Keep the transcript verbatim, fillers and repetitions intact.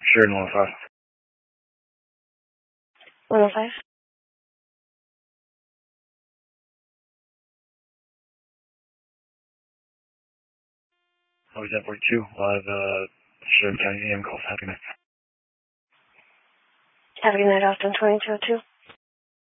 Sure, one oh five. one oh five. Oh, ten forty-two. Live, uh, Sheriff County A M calls. Happy night. Happy night, Austin twenty-two oh two.